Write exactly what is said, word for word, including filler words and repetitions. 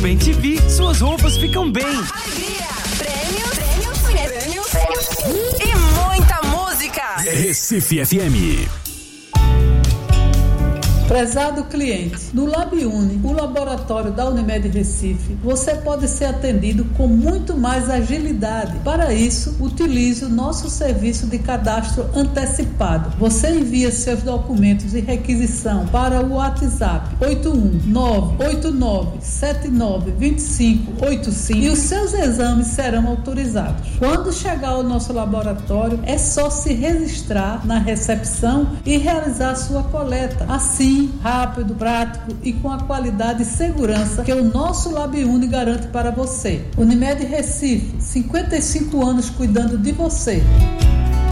Bem T V, suas roupas ficam bem. Alegria, prêmio, prêmio, prêmio, prêmio e muita música. Recife F M. Prezado cliente, no LabUni, o laboratório da Unimed Recife, você pode ser atendido com muito mais agilidade. Para isso, utilize o nosso serviço de cadastro antecipado. Você envia seus documentos de requisição para o WhatsApp oito um nove oito nove sete nove dois cinco oito cinco e os seus exames serão autorizados. Quando chegar ao nosso laboratório, é só se registrar na recepção e realizar a sua coleta. Assim, rápido, prático e com a qualidade e segurança que o nosso LabUni garante para você. Unimed Recife, cinquenta e cinco anos cuidando de você.